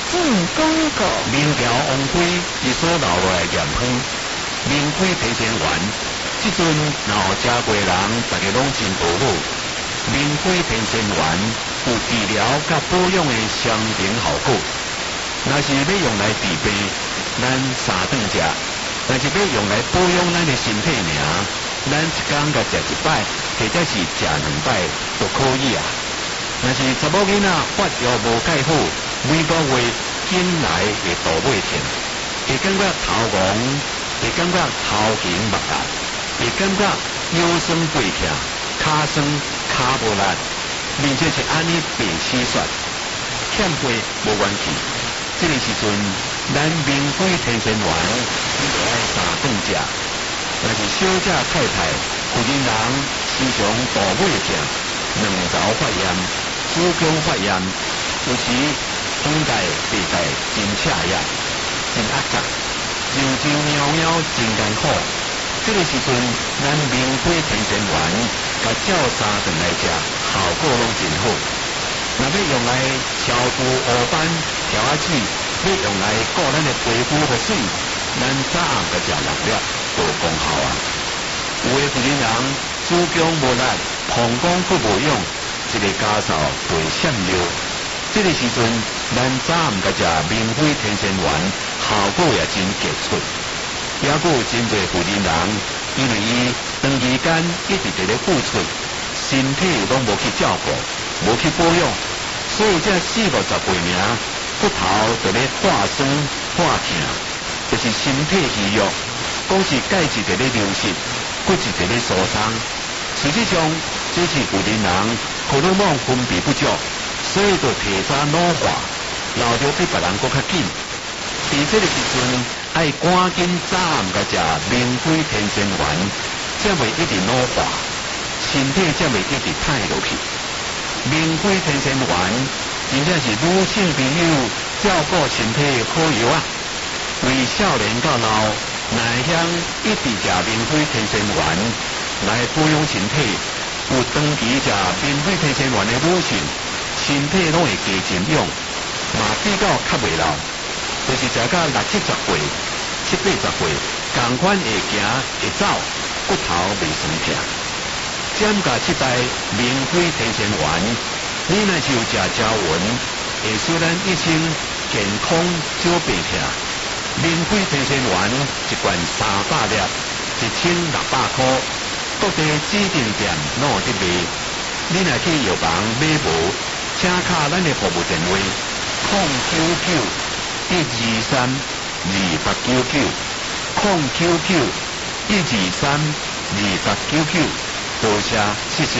进广告。 明朝王妃伊所留落来盐香，明妃提前完，即阵若食过人，大家拢真无好。明妃提前丸有治疗甲保养的双重效果。若是要用来治病，咱三顿食；若是要用来保养咱的身体尔，咱一工甲食一摆，或者是食2摆都可以啊。若是查某囡仔发育无介好，每个月经来会大尾疼，会感觉头晕，会感觉头晕目力，会感觉腰酸背痛、骹酸骹无力，面色是安尼白稀雪，欠费无元气。这个时阵，咱明妃天仙丸你就爱3顿食。若是小姐太太、妇人人时常大尾痛、卵巢发炎、子宫发炎，有时胸盖、背盖真赤热、真压胀，揉揉喵喵真艰苦。这个时阵，咱明妃天仙丸甲照3顿来食，效果拢真好。若要用来消除黑斑、调水，要用来顾咱的皮肤和水，咱早暗甲食6粒有功效啊。有的妇人人子宫无力、膀胱佫无用，这个家嫂会闪尿。这个时阵，咱早暗甲食明妃天仙丸，效果也真杰出。也佫有真侪妇人人，因为伊长期间一直伫咧付出，身体拢无去照顾，无去保养，所以这40-50名骨头就咧化酸化痛，就是身体虚弱，讲是钙质伫咧流失，骨质伫咧疏松。实际上，这是妇人人荷尔蒙分泌不足，所以就提早老化，老着比别人佫较紧。伫这个时阵，爱赶紧早暗甲食明妃天仙丸，才袂一直老化，身体才袂一直歹落去。明妃天仙丸真正是女性朋友照顾身体的好药啊！为少年到老，若会晓一直食明妃天仙丸来保养身体，有长期食明妃天仙丸的女性，身体拢会加真勇，嘛比较较袂老。就是食到60-70岁、70-80岁，同款会行会走，骨头袂酸痛。占甲7袋明妃天仙丸，你若是有食招魂，会使咱一生健康少病痛。明妃天仙丸一罐300粒，1600块，各地指定店拢有得卖。你若去药房买无，请卡咱的服务电话：099-123-2899，099-123-2899。多谢，谢谢。